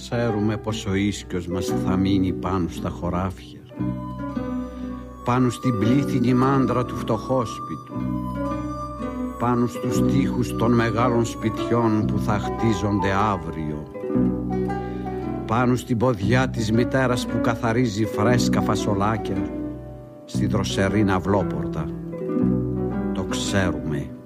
ξέρουμε πως ο ίσκιος μας θα μείνει πάνω στα χωράφια, πάνω στην πλήθυνη μάντρα του φτωχόσπιτου, πάνω στους τοίχους των μεγάλων σπιτιών που θα χτίζονται αύριο, πάνω στην ποδιά της μητέρας που καθαρίζει φρέσκα φασολάκια στη δροσερή ναυλόπορτα. Το ξέρουμε.